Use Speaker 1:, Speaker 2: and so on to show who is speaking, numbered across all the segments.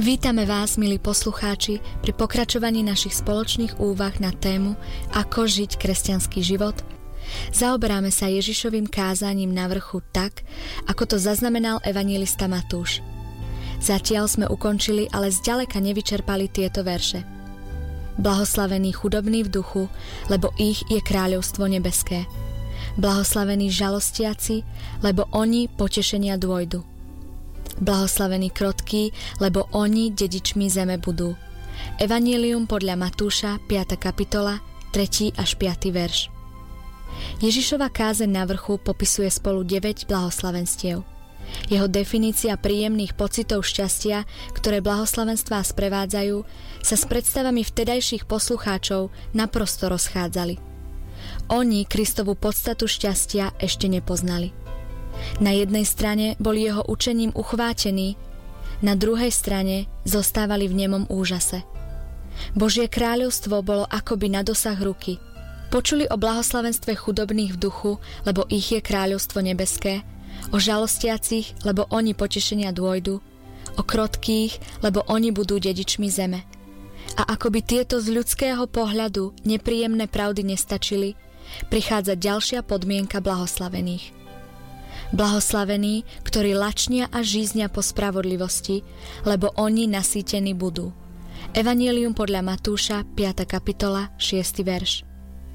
Speaker 1: Vítame vás, milí poslucháči, pri pokračovaní našich spoločných úvah na tému Ako žiť kresťanský život. Zaoberáme sa Ježišovým kázaním na vrchu tak, ako to zaznamenal evanjelista Matúš. Zatiaľ sme ukončili, ale zďaleka nevyčerpali tieto verše. Blahoslavení chudobní v duchu, lebo ich je kráľovstvo nebeské. Blahoslavení žalostiaci, lebo oni potešenia dôjdu. Blahoslavení krotkí, lebo oni dedičmi zeme budú. Evanjelium podľa Matúša, 5. kapitola, 3. až 5. verš. Ježišova kázeň na vrchu popisuje spolu 9 blahoslavenstiev. Jeho definícia príjemných pocitov šťastia, ktoré blahoslavenstvá sprevádzajú, sa s predstavami vtedajších poslucháčov naprosto rozchádzali. Oni Kristovu podstatu šťastia ešte nepoznali. Na jednej strane boli jeho učením uchvátení, na druhej strane zostávali v nemom úžase. Božie kráľovstvo bolo akoby na dosah ruky. Počuli o blahoslavenstve chudobných v duchu, lebo ich je kráľovstvo nebeské, o žalostiacich, lebo oni potešenia dôjdu, o krotkých, lebo oni budú dedičmi zeme. A akoby tieto z ľudského pohľadu nepríjemné pravdy nestačili, prichádza ďalšia podmienka blahoslavených. Blahoslavení, ktorí lačnia a žíznia po spravodlivosti, lebo oni nasýtení budú. Evanjelium podľa Matúša, 5. kapitola, 6. verš.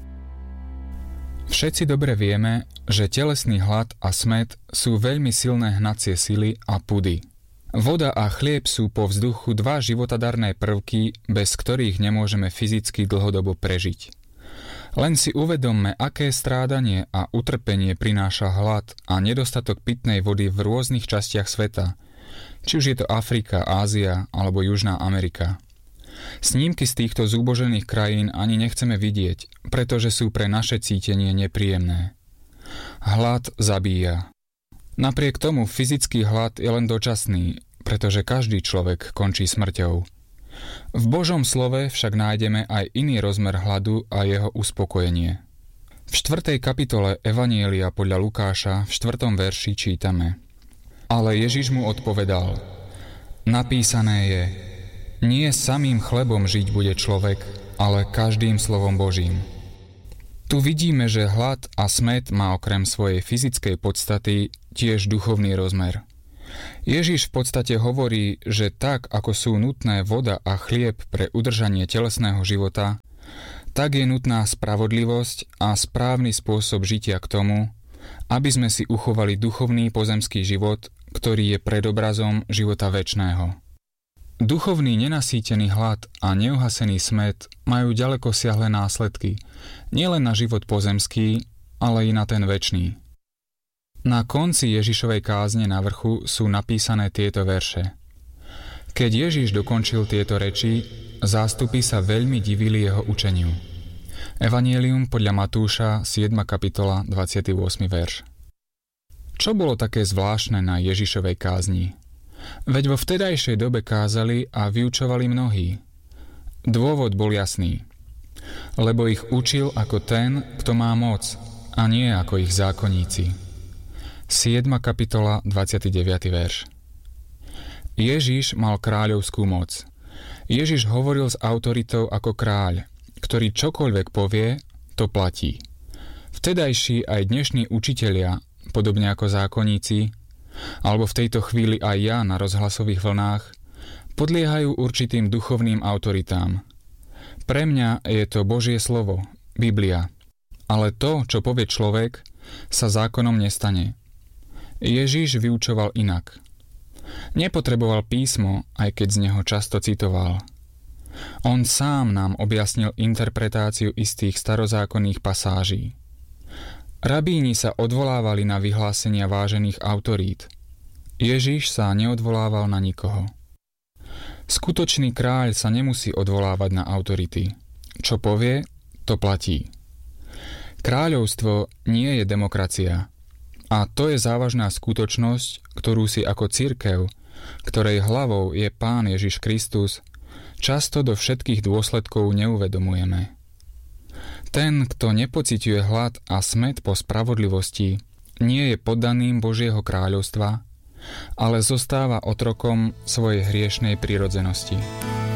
Speaker 2: Všetci dobre vieme, že telesný hlad a smäd sú veľmi silné hnacie sily a pudy. Voda a chlieb sú po vzduchu dva životadarné prvky, bez ktorých nemôžeme fyzicky dlhodobo prežiť. Len si uvedomme, aké strádanie a utrpenie prináša hlad a nedostatok pitnej vody v rôznych častiach sveta, či už je to Afrika, Ázia alebo Južná Amerika. Snímky z týchto zúbožených krajín ani nechceme vidieť, pretože sú pre naše cítenie nepríjemné. Hlad zabíja. Napriek tomu fyzický hlad je len dočasný, pretože každý človek končí smrťou. V Božom slove však nájdeme aj iný rozmer hladu a jeho uspokojenie. V 4. kapitole Evanjelia podľa Lukáša v 4. verši čítame: Ale Ježiš mu odpovedal: Napísané je, nie samým chlebom žiť bude človek, ale každým slovom Božím. Tu vidíme, že hlad a smäd má okrem svojej fyzickej podstaty tiež duchovný rozmer. Ježiš v podstate hovorí, že tak, ako sú nutné voda a chlieb pre udržanie telesného života, tak je nutná spravodlivosť a správny spôsob žitia k tomu, aby sme si uchovali duchovný pozemský život, ktorý je predobrazom života večného. Duchovný nenasýtený hlad a neuhasený smäd majú ďaleko siahle následky, nielen na život pozemský, ale i na ten večný. Na konci Ježišovej kázne na vrchu sú napísané tieto verše. Keď Ježiš dokončil tieto reči, zástupy sa veľmi divili jeho učeniu. Evanjelium podľa Matúša, 7. kapitola, 28. verš. Čo bolo také zvláštne na Ježišovej kázni? Veď vo vtedajšej dobe kázali a vyučovali mnohí. Dôvod bol jasný. Lebo ich učil ako ten, kto má moc, a nie ako ich zákonníci. 7. kapitola, 29. verš. Ježiš mal kráľovskú moc. Ježiš hovoril s autoritou ako kráľ, ktorý čokoľvek povie, to platí. Vtedajší aj dnešní učitelia, podobne ako zákonníci, alebo v tejto chvíli aj ja na rozhlasových vlnách, podliehajú určitým duchovným autoritám. Pre mňa je to Božie slovo, Biblia. Ale to, čo povie človek, sa zákonom nestane. Ježiš vyučoval inak. Nepotreboval písmo, aj keď z neho často citoval. On sám nám objasnil interpretáciu istých starozákonných pasáží. Rabíni sa odvolávali na vyhlásenia vážených autorít. Ježiš sa neodvolával na nikoho. Skutočný kráľ sa nemusí odvolávať na autority. Čo povie, to platí. Kráľovstvo nie je demokracia. A to je závažná skutočnosť, ktorú si ako cirkev, ktorej hlavou je Pán Ježiš Kristus, často do všetkých dôsledkov neuvedomujeme. Ten, kto nepociťuje hlad a smäd po spravodlivosti, nie je poddaným Božieho kráľovstva ale zostáva otrokom svojej hriešnej prirodzenosti.